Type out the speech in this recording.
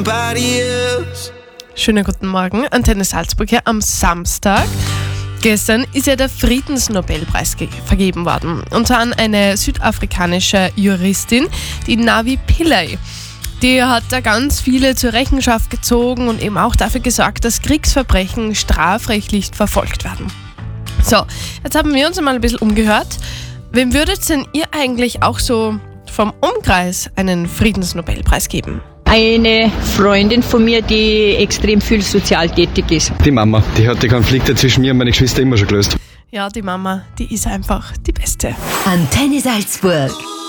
Schönen guten Morgen, Antenne Salzburg hier am Samstag. Gestern ist ja der Friedensnobelpreis vergeben worden. Und zwar an eine südafrikanische Juristin, die Navi Pillay. Die hat da ganz viele zur Rechenschaft gezogen und eben auch dafür gesorgt, dass Kriegsverbrechen strafrechtlich verfolgt werden. So, jetzt haben wir uns mal ein bisschen umgehört. Wem würdet denn ihr eigentlich auch so vom Umkreis einen Friedensnobelpreis geben? Eine Freundin von mir, die extrem viel sozial tätig ist. Die Mama, die hat die Konflikte zwischen mir und meiner Geschwister immer schon gelöst. Ja, die Mama, die ist einfach die Beste. Antenne Salzburg.